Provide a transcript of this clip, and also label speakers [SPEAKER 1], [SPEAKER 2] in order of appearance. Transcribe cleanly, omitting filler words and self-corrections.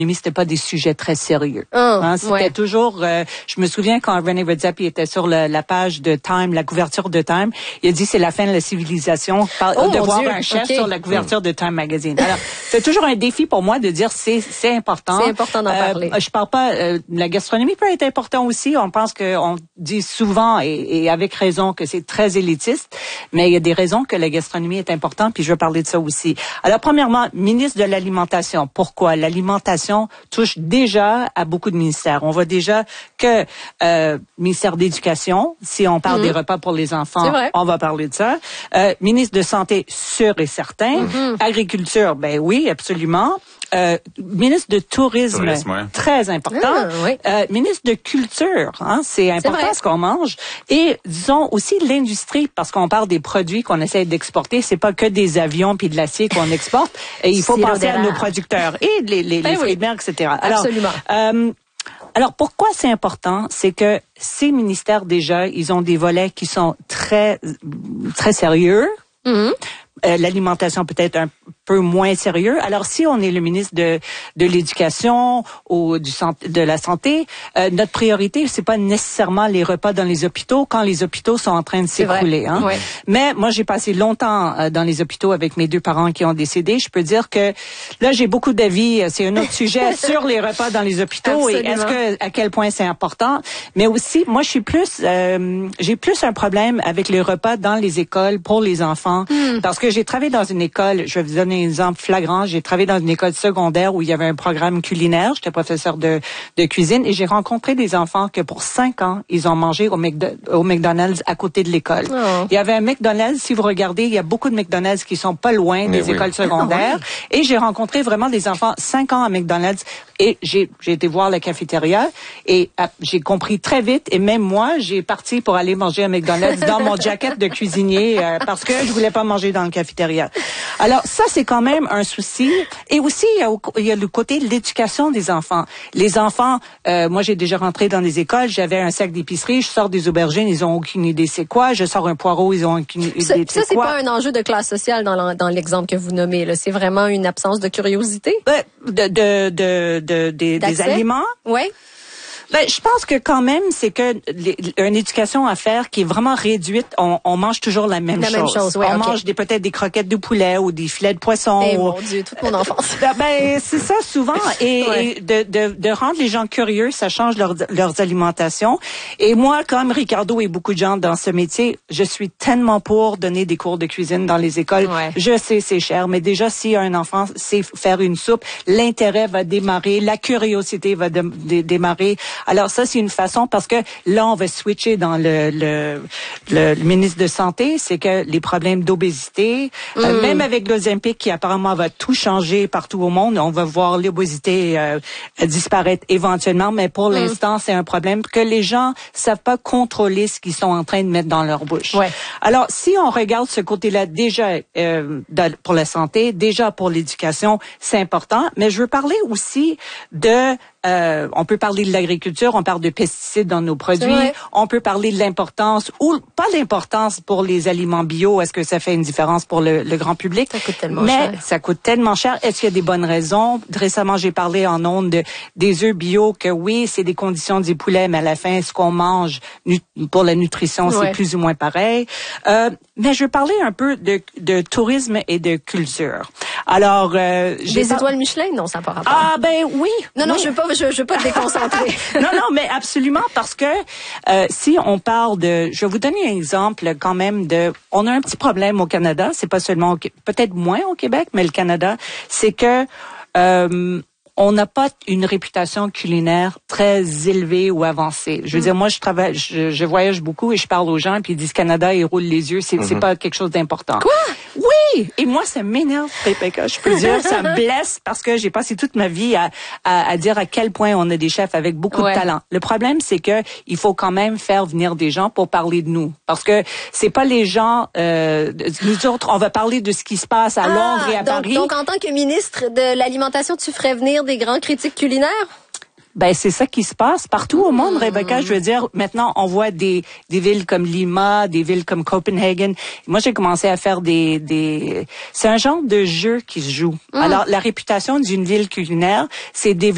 [SPEAKER 1] c'était pas des sujets très sérieux. C'était toujours, je me souviens quand René Redzepi était sur la page de Time, la couverture de Time, il a dit c'est la fin de la civilisation de voir un chef sur la couverture de Time Magazine. Alors, c'est toujours un défi pour moi de dire c'est important.
[SPEAKER 2] C'est important d'en parler.
[SPEAKER 1] Je parle pas, la gastronomie peut être important aussi. On pense qu'on dit souvent et avec raison que c'est très élitiste, mais il y a des raisons que la gastronomie est importante, puis je vais parler de ça aussi. Alors, premièrement, ministre de l'Alimentation. Pourquoi? L'alimentation touche déjà à beaucoup de ministères. On voit déjà que ministère d'éducation, si on parle des repas pour les enfants, on va parler de ça. Ministre de Santé, sûr et certain. Agriculture, ben oui, absolument. Ministre de Tourisme, très important. Ministre de Culture, c'est important ce qu'on mange. Et disons aussi l'industrie, parce qu'on parle des produits qu'on essaie d'exporter. C'est pas que des avions puis de l'acier qu'on exporte. Et il faut penser à nos producteurs et les fruits de mer, etc. Alors, pourquoi c'est important? C'est que ces ministères, déjà, ils ont des volets qui sont très, très sérieux. L'alimentation peut-être un peu moins sérieux. Alors, si on est le ministre de l'Éducation ou de la Santé, notre priorité, c'est pas nécessairement les repas dans les hôpitaux quand les hôpitaux sont en train de s'écrouler. Mais moi, j'ai passé longtemps dans les hôpitaux avec mes 2 parents qui ont décédé. Je peux dire que là, j'ai beaucoup d'avis. C'est un autre sujet sur les repas dans les hôpitaux et à quel point c'est important. Mais aussi, moi, j'ai plus un problème avec les repas dans les écoles pour les enfants parce que j'ai travaillé dans une école, je vais vous donner un exemple flagrant, j'ai travaillé dans une école secondaire où il y avait un programme culinaire, j'étais professeur de cuisine et j'ai rencontré des enfants que pour 5 ans, ils ont mangé au McDonald's à côté de l'école. Il y avait un McDonald's, si vous regardez, il y a beaucoup de McDonald's qui sont pas loin des écoles secondaires et j'ai rencontré vraiment des enfants 5 ans à McDonald's et j'ai été voir la cafétéria et j'ai compris très vite et même moi, j'ai parti pour aller manger à McDonald's dans mon jacket de cuisinier parce que je voulais pas manger dans le cafétéria. Alors ça, c'est quand même un souci. Et aussi, il y a le côté de l'éducation des enfants. Les enfants, moi j'ai déjà rentré dans des écoles, j'avais un sac d'épicerie, je sors des aubergines, ils ont aucune idée c'est quoi. Je sors un poireau, ils ont aucune idée c'est quoi.
[SPEAKER 2] Ça, c'est pas un enjeu de classe sociale dans l'exemple que vous nommez. Là. C'est vraiment une absence de curiosité?
[SPEAKER 1] Des aliments?
[SPEAKER 2] Oui.
[SPEAKER 1] Ben, je pense que quand même, c'est que une éducation à faire qui est vraiment réduite. On mange toujours la même chose. On mange peut-être des croquettes de poulet ou des filets de poisson.
[SPEAKER 2] Mon Dieu, toute mon enfance.
[SPEAKER 1] Ben, c'est ça souvent. Et de rendre les gens curieux, ça change leurs alimentations. Et moi, comme Ricardo et beaucoup de gens dans ce métier, je suis tellement pour donner des cours de cuisine dans les écoles. Je sais, c'est cher, mais déjà, si un enfant sait faire une soupe, l'intérêt va démarrer, la curiosité va démarrer. Alors ça, c'est une façon parce que là, on va switcher dans le ministre de Santé, c'est que les problèmes d'obésité, même avec l'Ozempic qui apparemment va tout changer partout au monde, on va voir l'obésité disparaître éventuellement, mais pour l'instant, c'est un problème que les gens savent pas contrôler ce qu'ils sont en train de mettre dans leur bouche. Alors, si on regarde ce côté-là déjà pour la santé, déjà pour l'éducation, c'est important, mais je veux parler aussi on peut parler de l'agriculture, on parle de pesticides dans nos produits, on peut parler de l'importance ou pas l'importance pour les aliments bio, est-ce que ça fait une différence pour le grand public?
[SPEAKER 2] Ça coûte tellement cher.
[SPEAKER 1] Ça coûte tellement cher. Est-ce qu'il y a des bonnes raisons? Récemment, j'ai parlé en ondes des œufs bio que oui, c'est des conditions du poulet, mais à la fin, ce qu'on mange pour la nutrition, c'est plus ou moins pareil. Mais je veux parler un peu de tourisme et de culture. Alors,
[SPEAKER 2] des étoiles Michelin? Non, ça n'a pas rapport.
[SPEAKER 1] Ah, ben oui.
[SPEAKER 2] Non, je veux pas te déconcentrer.
[SPEAKER 1] non, mais absolument, parce que si on parle je vais vous donner un exemple quand même on a un petit problème au Canada, c'est pas seulement peut-être moins au Québec, mais le Canada, c'est que on n'a pas une réputation culinaire très élevée ou avancée. Je veux dire, moi, je voyage beaucoup et je parle aux gens, puis ils disent Canada, ils roulent les yeux, c'est pas quelque chose d'important.
[SPEAKER 2] Quoi?
[SPEAKER 1] Oui! Et moi, ça m'énerve, Rebecca. Je peux dire, ça me blesse parce que j'ai passé toute ma vie à dire à quel point on a des chefs avec beaucoup de talent. Le problème, c'est que il faut quand même faire venir des gens pour parler de nous. Parce que c'est pas les gens, nous autres, on va parler de ce qui se passe à Londres et à Paris.
[SPEAKER 2] Donc, en tant que ministre de l'Alimentation, tu ferais venir des grands critiques culinaires?
[SPEAKER 1] Ben, c'est ça qui se passe partout au monde, Rebecca. Je veux dire, maintenant, on voit des villes comme Lima, des villes comme Copenhagen. Moi, j'ai commencé à faire c'est un genre de jeu qui se joue. Alors, la réputation d'une ville culinaire, c'est